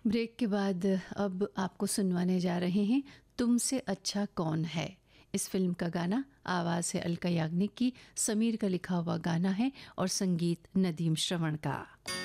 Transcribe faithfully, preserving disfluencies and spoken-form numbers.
Break के बाद अब आपको सुनवाने जा रहे हैं तुमसे अच्छा कौन है। इस फिल्म का गाना आवाज़ है अलका याग्निक की, समीर का लिखा हुआ गाना है और संगीत नदीम श्रवण का।